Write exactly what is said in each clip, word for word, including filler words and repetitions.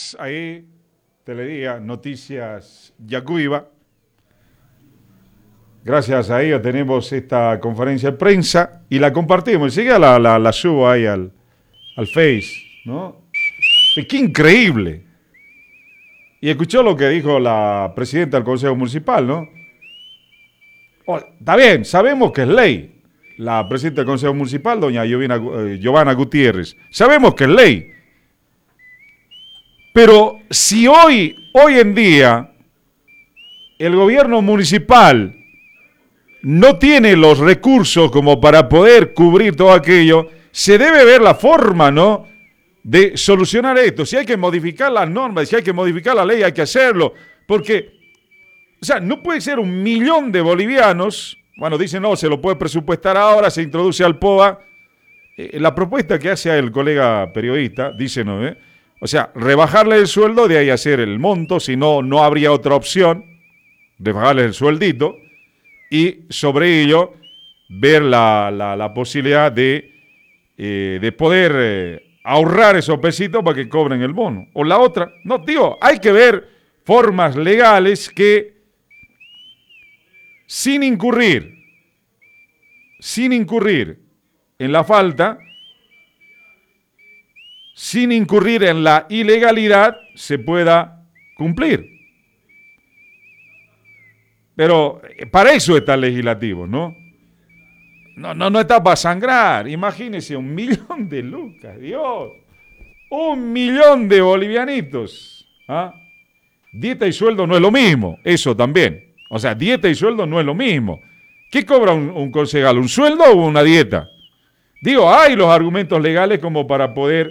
Gracias ahí, Teledía, Noticias Yacuiba. Gracias a ellos tenemos esta conferencia de prensa y la compartimos. Sigue la, la, la subo ahí al, al Face, ¿no? ¡Qué increíble! Y escuchó lo que dijo la presidenta del Consejo Municipal, ¿no? Oh, está bien, sabemos que es ley. La presidenta del Consejo Municipal, doña Giovanna, eh, Giovanna Gutiérrez. Sabemos que es ley. Pero si hoy, hoy en día, el gobierno municipal no tiene los recursos como para poder cubrir todo aquello, se debe ver la forma, ¿no?, de solucionar esto. Si hay que modificar las normas, si hay que modificar la ley, hay que hacerlo. Porque, o sea, no puede ser un millón de bolivianos. Bueno, dicen, no, se lo puede presupuestar ahora, se introduce al P O A. Eh, la propuesta que hace el colega periodista, dice, ¿no?, ¿eh? O sea, rebajarle el sueldo, de ahí hacer el monto, si no, no habría otra opción, rebajarle el sueldito, y sobre ello ver la, la, la posibilidad de, eh, de poder eh, ahorrar esos pesitos para que cobren el bono. O la otra, no, tío, hay que ver formas legales que, sin incurrir, sin incurrir en la falta, sin incurrir en la ilegalidad, se pueda cumplir. Pero para eso está el legislativo, ¿no? No, no, no está para sangrar. Imagínense, un millón de lucas, Dios. Un millón de bolivianitos. ¿Ah? Dieta y sueldo no es lo mismo, eso también. O sea, dieta y sueldo no es lo mismo. ¿Qué cobra un, un concejal? ¿Un sueldo o una dieta? Digo, hay los argumentos legales como para poder...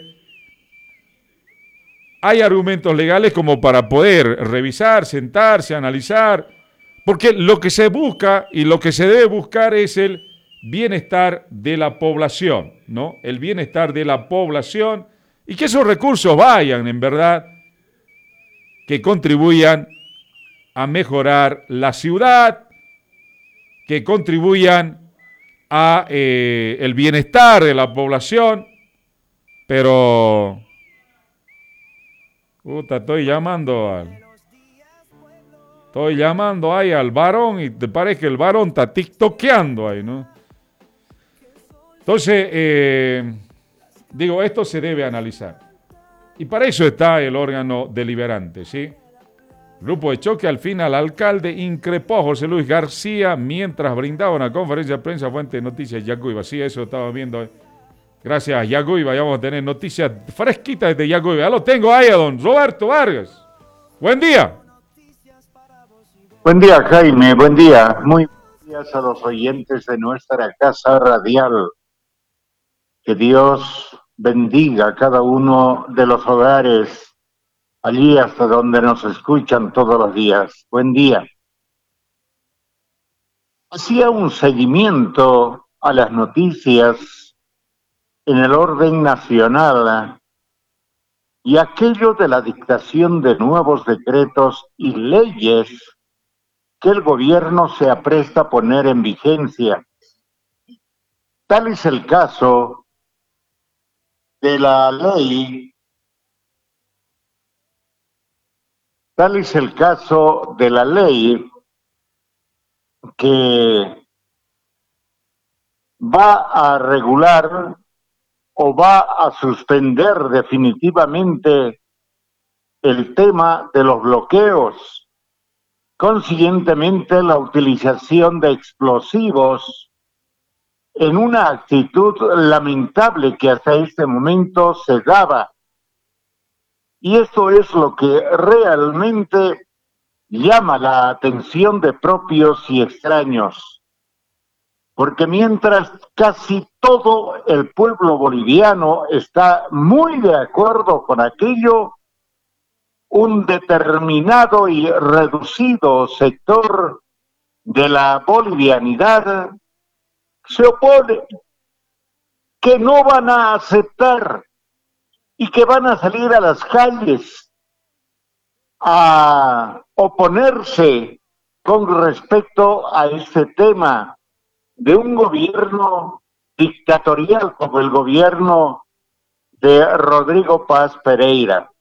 Hay argumentos legales como para poder revisar, sentarse, analizar... Porque lo que se busca y lo que se debe buscar es el bienestar de la población, ¿no? El bienestar de la población y que esos recursos vayan, en verdad, que contribuyan a mejorar la ciudad, que contribuyan a eh, el bienestar de la población, pero... Puta, estoy llamando al... Estoy llamando ahí al varón y te parece que el varón está tiktokeando ahí, ¿no? Entonces, eh, digo, esto se debe analizar. Y para eso está el órgano deliberante, ¿sí? Grupo de choque, al final, al alcalde increpó a José Luis García mientras brindaba una conferencia de prensa fuente de noticias Yacuiba. Sí, eso estaba viendo. Gracias, Yacuiba. Ya vamos a tener noticias fresquitas desde Yacuiba. Ya lo tengo ahí a don Roberto Vargas. Buen día. Buen día, Jaime, buen día. Muy buenos días a los oyentes de nuestra casa radial. Que Dios bendiga a cada uno de los hogares, allí hasta donde nos escuchan todos los días. Buen día. Hacía un seguimiento a las noticias en el orden nacional y aquello de la dictación de nuevos decretos y leyes que el gobierno se apresta a poner en vigencia. Tal es el caso de la ley, tal es el caso de la ley que va a regular o va a suspender definitivamente el tema de los bloqueos. Consiguientemente, la utilización de explosivos en una actitud lamentable que hasta este momento se daba. Y esto es lo que realmente llama la atención de propios y extraños. Porque mientras casi todo el pueblo boliviano está muy de acuerdo con aquello, un determinado y reducido sector de la bolivianidad se opone, que no van a aceptar y que van a salir a las calles a oponerse con respecto a este tema de un gobierno dictatorial como el gobierno de Rodrigo Paz Pereira.